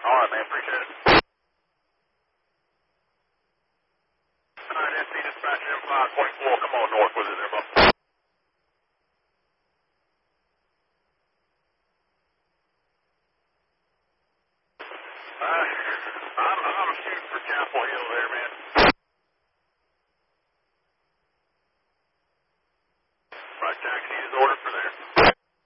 All right, man. Appreciate it. All right, SC dispatch M524. Come on north with it there, bud. I'm shooting for Chapel Hill there, man. Right, taxi is ordered for there.